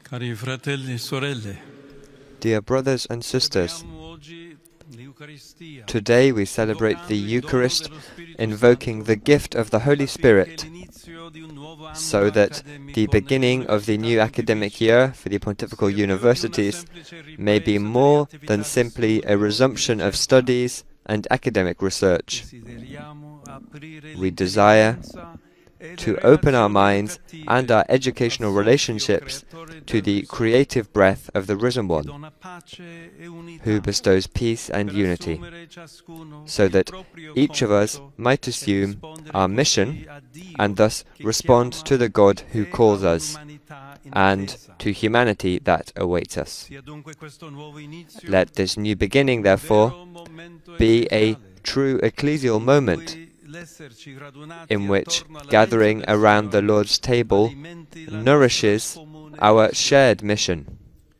Cari fratelli e sorelle, Dear brothers and sisters, today we celebrate the Eucharist, invoking the gift of the Holy Spirit, so that the beginning of the new academic year for the Pontifical Universities may be more than simply a resumption of studies and academic research. We desire to open our minds and our educational relationships to the creative breath of the Risen One, who bestows peace and unity, so that each of us might assume our mission and thus respond to the God who calls us and to humanity that awaits us. Let this new beginning, therefore, be a true ecclesial moment in which gathering around the Lord's table nourishes our shared mission.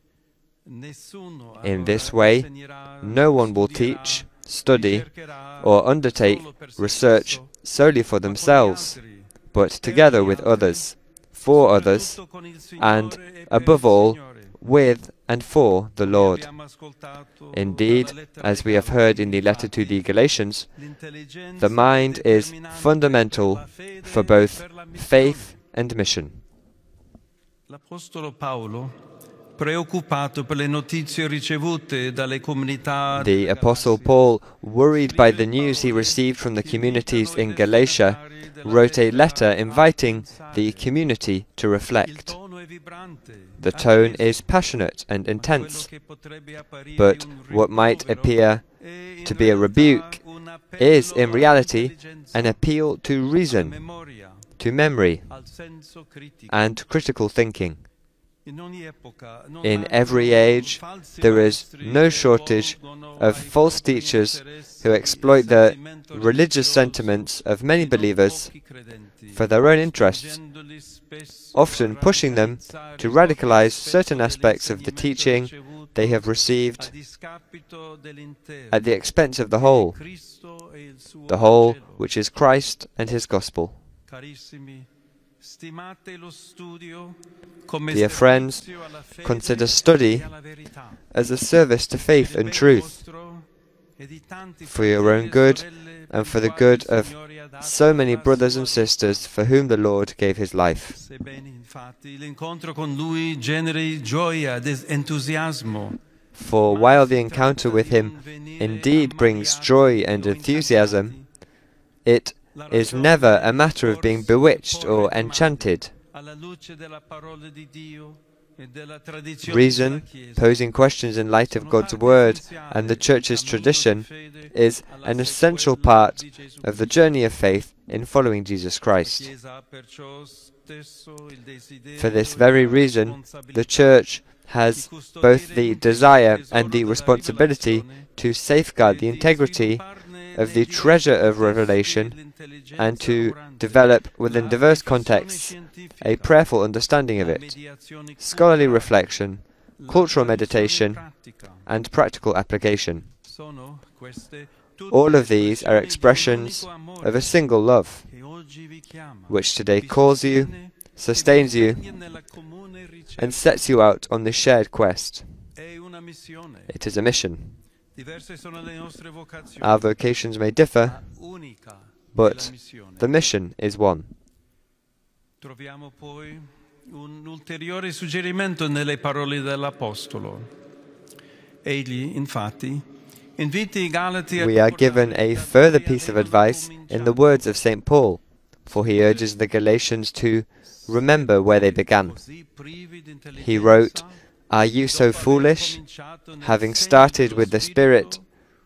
In this way, no one will teach, study, or undertake research solely for themselves, but together with others, for others, and above all, with and for the Lord. Indeed, as we have heard in the letter to the Galatians, the mind is fundamental for both faith and mission. The Apostle Paul, worried by the news he received from the communities in Galatia, wrote a letter inviting the community to reflect. The tone is passionate and intense, but what might appear to be a rebuke is in reality an appeal to reason, to memory, and critical thinking. In every age, there is no shortage of false teachers who exploit the religious sentiments of many believers for their own interests, often pushing them to radicalize certain aspects of the teaching they have received at the expense of the whole which is Christ and His Gospel. Dear friends, consider study as a service to faith and truth, for your own good and for the good of so many brothers and sisters for whom the Lord gave His life. For while the encounter with Him indeed brings joy and enthusiasm, it is never a matter of being bewitched or enchanted. Reason, posing questions in light of God's Word and the Church's tradition, is an essential part of the journey of faith in following Jesus Christ. For this very reason, the Church has both the desire and the responsibility to safeguard the integrity of the treasure of revelation and to develop within diverse contexts a prayerful understanding of it, scholarly reflection, cultural meditation, and practical application. All of these are expressions of a single love, which today calls you, sustains you, and sets you out on this shared quest. It is a mission. Our vocations may differ, but the mission is one. We are given a further piece of advice in the words of St. Paul, for he urges the Galatians to remember where they began. He wrote, "Are you so foolish? Having started with the Spirit,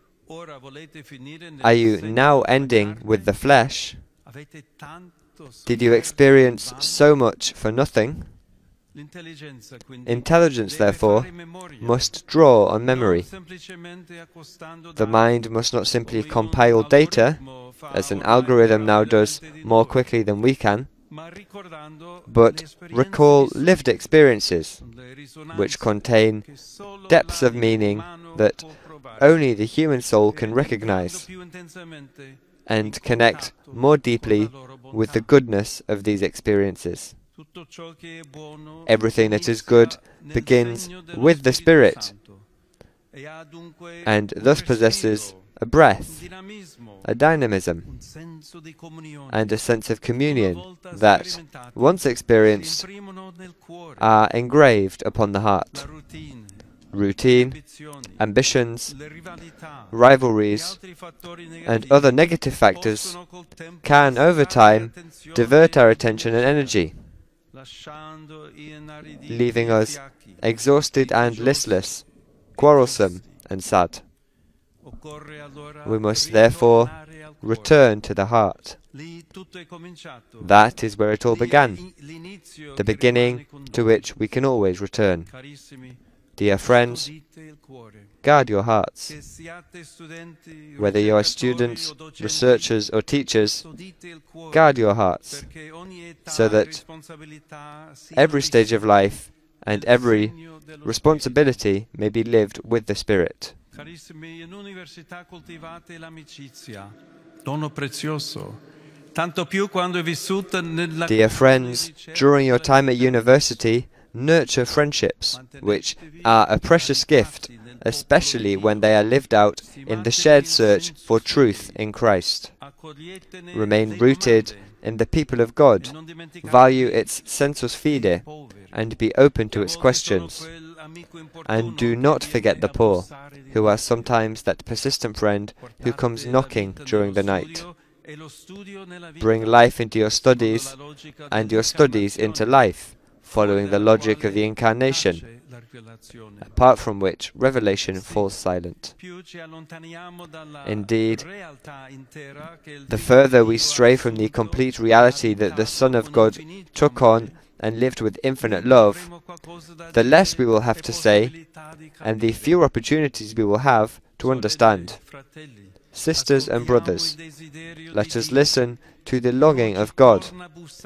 are you now ending with the flesh? Did you experience so much for nothing?" Intelligence, therefore, must draw on memory. The mind must not simply compile data, as an algorithm now does more quickly than we can, but recall lived experiences, which contain depths of meaning that only the human soul can recognize, and connect more deeply with the goodness of these experiences. Everything that is good begins with the Spirit, and thus possesses a breath, a dynamism, and a sense of communion that, once experienced, are engraved upon the heart. Routine, ambitions, rivalries, and other negative factors can, over time, divert our attention and energy, leaving us exhausted and listless, quarrelsome and sad. We must therefore return to the heart. That is where it all began, the beginning to which we can always return. Dear friends, guard your hearts. Whether you are students, researchers or teachers, guard your hearts, so that every stage of life and every responsibility may be lived with the Spirit. Dear friends, during your time at university, nurture friendships, which are a precious gift, especially when they are lived out in the shared search for truth in Christ. Remain rooted in the people of God, value its sensus fide, and be open to its questions. And do not forget the poor, who are sometimes that persistent friend who comes knocking during the night. Bring life into your studies, and your studies into life, following the logic of the Incarnation, apart from which revelation falls silent. Indeed, the further we stray from the complete reality that the Son of God took on and lived with infinite love, the less we will have to say, and the fewer opportunities we will have to understand. Sisters and brothers, let us listen to the longing of God.